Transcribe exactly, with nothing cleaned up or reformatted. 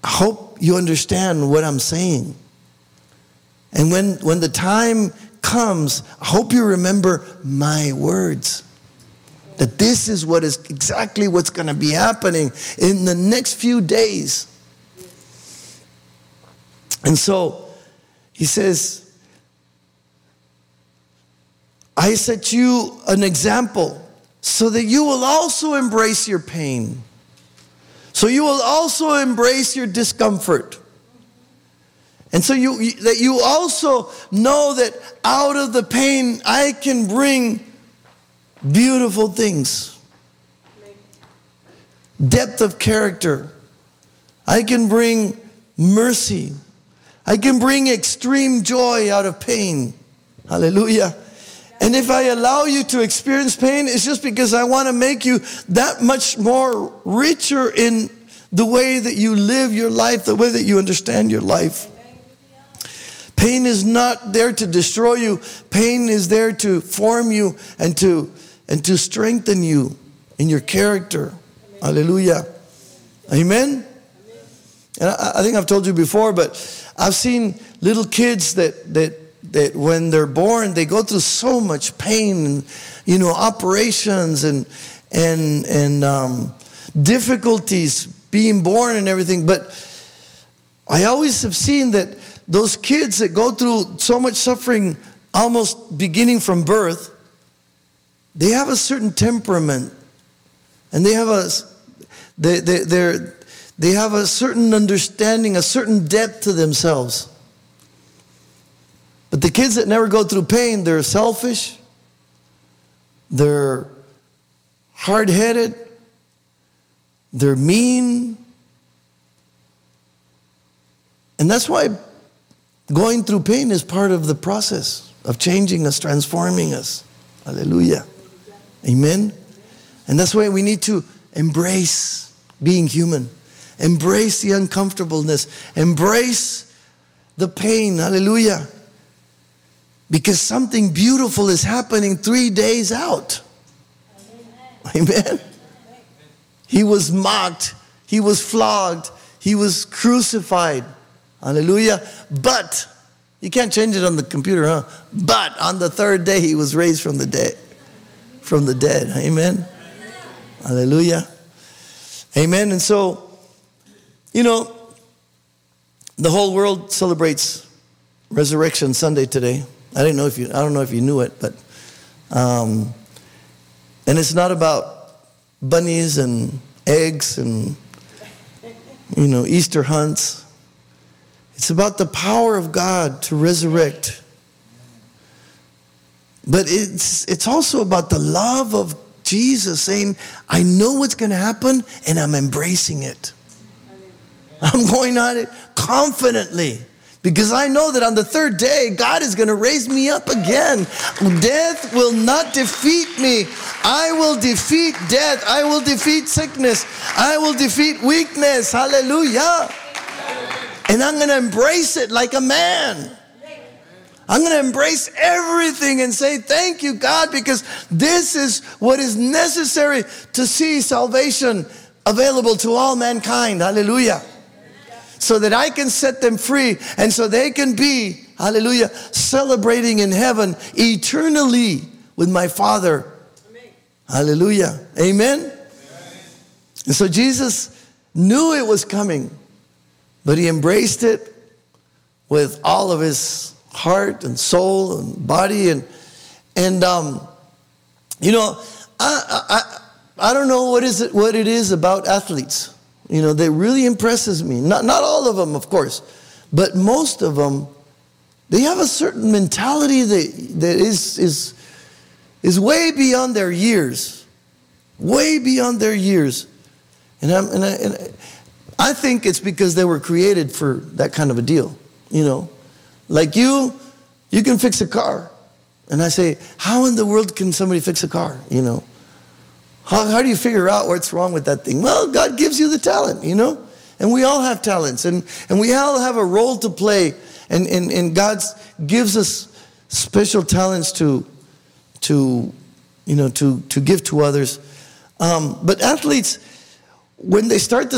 I hope you understand what I'm saying. And when, when the time comes, I hope you remember my words. That this is what is exactly what's going to be happening in the next few days. And so he says, I set you an example so that you will also embrace your pain. So you will also embrace your discomfort. And so you that you also know that out of the pain I can bring beautiful things. Depth of character. I can bring mercy. I can bring extreme joy out of pain. Hallelujah. And if I allow you to experience pain, it's just because I want to make you that much more richer in the way that you live your life, the way that you understand your life. Pain is not there to destroy you. Pain is there to form you and to and to strengthen you in your character. Hallelujah. Amen. And I, I think I've told you before, but I've seen little kids that that that when they're born, they go through so much pain and, you know, operations and and and um, difficulties being born and everything. But I always have seen that those kids that go through so much suffering, almost beginning from birth, they have a certain temperament, and they have a they they they're, they have a certain understanding, a certain depth to themselves. But the kids that never go through pain, they're selfish, they're hard-headed, they're mean. And that's why going through pain is part of the process of changing us, transforming us. Hallelujah. Amen. And that's why we need to embrace being human. Embrace the uncomfortableness. Embrace the pain. Hallelujah. Because something beautiful is happening three days out. Amen. He was mocked. He was flogged. He was crucified. Hallelujah. But, you can't change it on the computer, huh? But on the third day he was raised from the dead. From the dead. Amen. Hallelujah. Amen. And so, you know, the whole world celebrates Resurrection Sunday today. I didn't know if you I don't know if you knew it, but um, and it's not about bunnies and eggs and, you know, Easter hunts. It's about the power of God to resurrect. But it's it's also about the love of Jesus saying, I know what's going to happen and I'm embracing it. I'm going on it confidently because I know that on the third day, God is going to raise me up again. Death will not defeat me. I will defeat death. I will defeat sickness. I will defeat weakness. Hallelujah. And I'm going to embrace it like a man. I'm going to embrace everything and say, thank you, God, because this is what is necessary to see salvation available to all mankind. Hallelujah. So that I can set them free and so they can be, hallelujah, celebrating in heaven eternally with my Father. Hallelujah. Amen. And so Jesus knew it was coming, but he embraced it with all of his heart and soul and body. And, and um, you know, I, I, I don't know what is it, what it is about athletes. You know, that really impresses me. Not, not all of them, of course, but most of them, they have a certain mentality that, that is, is, is way beyond their years. Way beyond their years. And, I'm, and, I, and I think it's because they were created for that kind of a deal, you know. Like you, you can fix a car. And I say, how in the world can somebody fix a car, you know? How, how do you figure out what's wrong with that thing? Well, God gives you the talent, you know? And we all have talents. And, and we all have a role to play. And, and, and God gives us special talents to, to you know, to, to give to others. Um, but athletes, when they start to